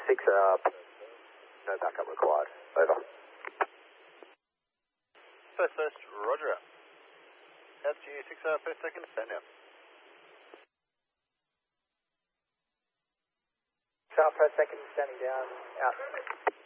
6 no backup required. Over. First, roger. Altitude 6 per second, stand down. South per second, standing down, out.